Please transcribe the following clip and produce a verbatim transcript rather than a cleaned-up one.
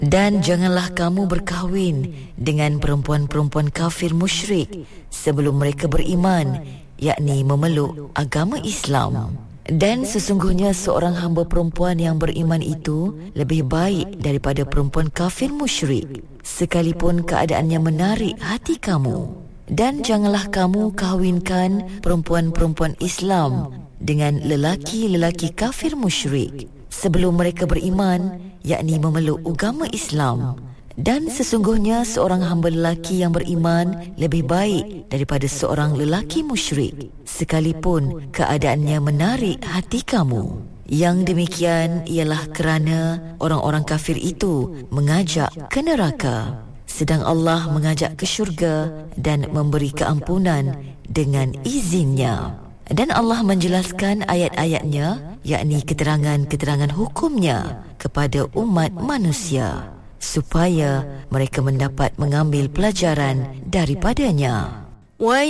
Dan janganlah kamu berkahwin dengan perempuan-perempuan kafir musyrik sebelum mereka beriman, yakni memeluk agama Islam. Dan sesungguhnya seorang hamba perempuan yang beriman itu lebih baik daripada perempuan kafir musyrik, sekalipun keadaannya menarik hati kamu. Dan janganlah kamu kahwinkan perempuan-perempuan Islam dengan lelaki-lelaki kafir musyrik sebelum mereka beriman, yakni memeluk agama Islam. Dan sesungguhnya seorang hamba lelaki yang beriman lebih baik daripada seorang lelaki musyrik, sekalipun keadaannya menarik hati kamu. Yang demikian ialah kerana orang-orang kafir itu mengajak ke neraka, sedang Allah mengajak ke syurga dan memberi keampunan dengan izinnya. Dan Allah menjelaskan ayat-ayatnya, yakni keterangan-keterangan hukumnya kepada umat manusia, supaya mereka mendapat mengambil pelajaran daripadanya.